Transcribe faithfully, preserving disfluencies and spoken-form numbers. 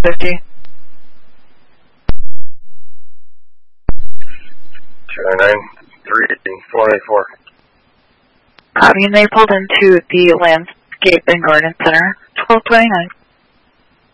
fifty. two nine nine, three four eight four. Copy, and they pulled into the Landscape and Garden Center, twelve twenty-nine.